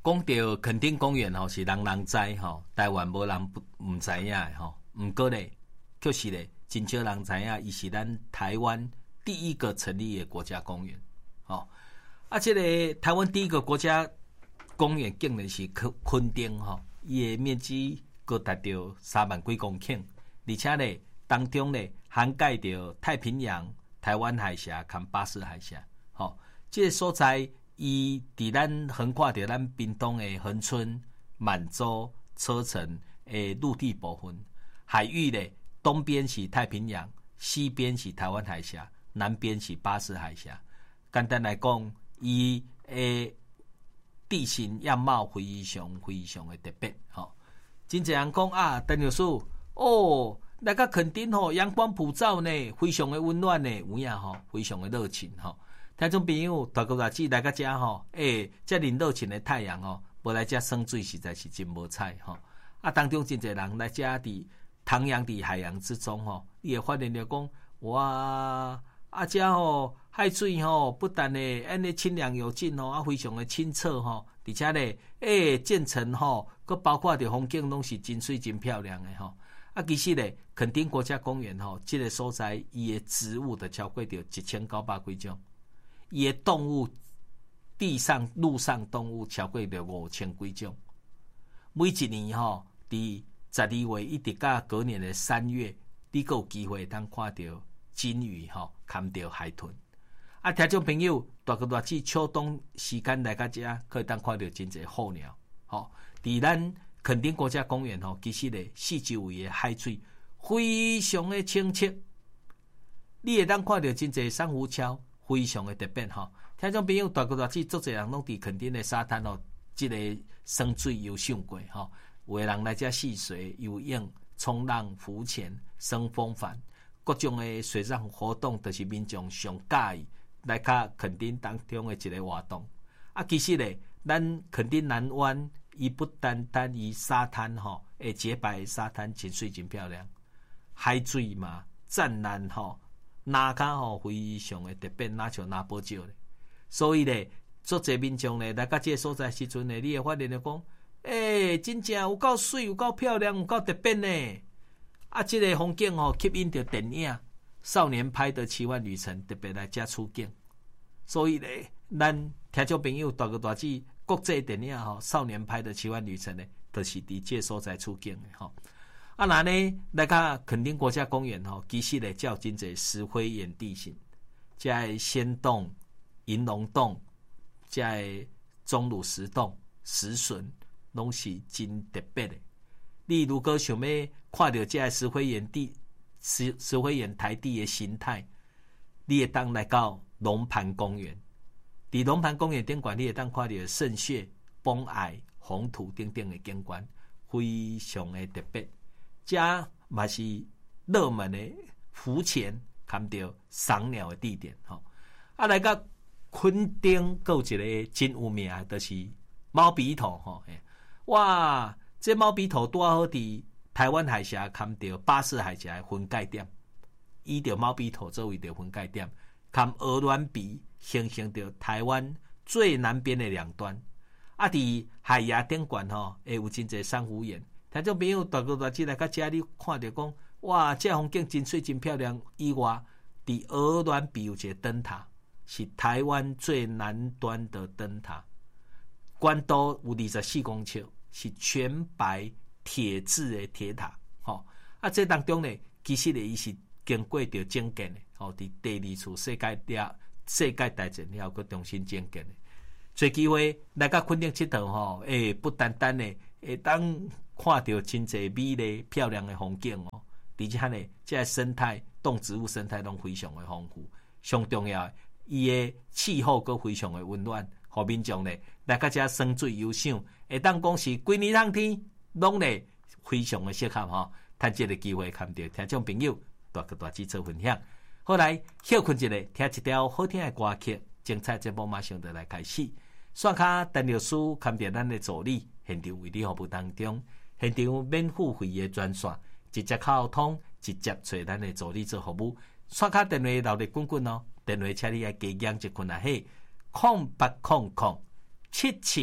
讲到垦丁公园吼，是人人知吼，台湾无人唔知影的吼。毋过咧，确实咧，真少人知影，伊是咱台湾第一个成立的国家公园。吼，这个台湾第一个国家公园竟然是垦丁吼，伊的面积高达到3万几公顷，而且咧当中咧涵盖着太平洋、台湾海峡和巴士海峡。吼，这个所在。伊伫咱横跨着咱屏东的恒春、满洲、车城的陆地部分，海域咧东边是太平洋，西边是台湾海峡，南边是巴士海峡。简单来讲，伊的地形样貌非常的特别。吼，真侪人讲啊，陈律师哦，来到垦丁吼，阳光普照呢，非常的温暖呢，有影吼，非常的热情吼。听众朋友，大哥大姐来到这吼，这热热情的太阳吼，无来这生水实在是真无彩吼。当中真侪人来这伫徜徉伫海洋之中吼，你会发现着讲，哇，这吼海水吼，不但呢安尼清凉有劲吼，非常的清澈吼，而且咧，渐层吼，佮包括着风景拢是真水真漂亮的吼。其实咧，垦丁国家公园吼，这个所在伊的植物就超过着1900几种。伊的动物，地上、陆上动物超过了5000几种。每一年吼，伫12月一直到隔年的3月，你阁有机会当看到金鱼吼，看到海豚。听众朋友，大哥大姐秋冬时间来到遮，可以当看到真侪候鸟。吼，伫咱垦丁国家公园吼，其实咧四周围的海水非常的清澈，你会当看到真侪珊瑚礁。非常的特别吼，听众朋友大哥大姐，足侪人拢伫垦丁的沙滩吼，即个生水游上过吼，有的人来遮戏水、游泳、冲浪、浮潜、升风帆，各种的水上活动，就是民众上喜意来较垦丁当中的一个活动。其实咧，咱垦丁南湾伊不单单伊沙滩吼，洁白的沙滩真水真漂亮，海水嘛湛蓝吼。哪卡吼非常的特别，哪像哪宝石咧，所以咧，足侪民众咧来到这个所在时阵咧，你会发现咧讲，真正有够水，有够漂亮，有够特别呢。这个风景吼吸引着电影《少年派的奇幻旅程》特别来遮出境，所以咧，咱听众朋友大哥大姐，国际电影吼《少年派的奇幻旅程》咧，就是伫这所在出境的吼。那呢，来到垦丁国家公园吼，其实咧较真侪石灰岩地形，在仙洞、银龙洞，在钟乳石洞、石笋，拢是真特别的。你如果想要看到这石灰岩台地的形态，你会当来到龙盘公园。伫龙盘公园顶馆，你会当看到圣穴、崩崖、红土等等的景观，非常的特别。这嘛是热门的浮潜、看到赏鸟的地点吼。来到垦丁，有一个真有名，就是猫鼻头吼。哇，这猫鼻头拄好伫台湾海峡看到巴士海峡的分界点，以着猫鼻头作为着分界点，看鹅銮鼻形成着台湾最南边的两端。伫海崖顶端吼，会有真侪珊瑚岩。听众朋友大哥大姐来到这里看到讲，哇，这风景真水真漂亮。以外，伫鹅銮鼻有一个灯塔，是台湾最南端的灯塔，高度有24公尺，是全白铁质的铁塔。这当中呢，其实呢，伊是经过着整建的。伫第二次世界大战了，佮重新整建的。找机会来到垦丁佚佗吼，不单单呢，会当看到真侪美丽漂亮的风景哦，而且呢，这生态动植物生态拢非常的丰富。上重要，伊的气候佮非常的温暖，互民众呢来到这生水游赏，会当讲是规年通天，拢呢非常的适合吼。趁这个机会看到听众朋友大哥大姐做分享，好来休困一下，听一条好听的歌曲，精彩节目马上就来开始。刷卡陈律师看到咱的助理现场为你服务当中，现场免付费的专线，直接靠通，直接找咱的助理做服务。刷卡电话留咧滚滚哦，电话请你来加减一困啊嘿，08007777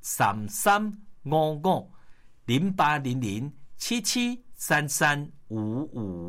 3355 0800773355。